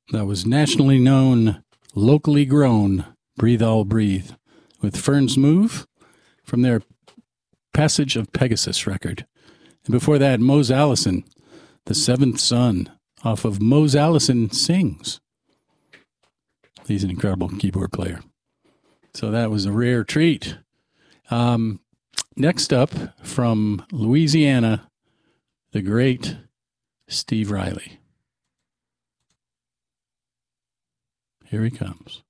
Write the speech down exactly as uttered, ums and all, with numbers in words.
That was nationally known, locally grown, Breathe All Breathe, with Fern's Move from their Passage of Pegasus record. And before that, Mose Allison, The Seventh Son, off of Mose Allison Sings. He's an incredible keyboard player. So that was a rare treat. Um, next up, from Louisiana, the great Steve Riley. Here he comes.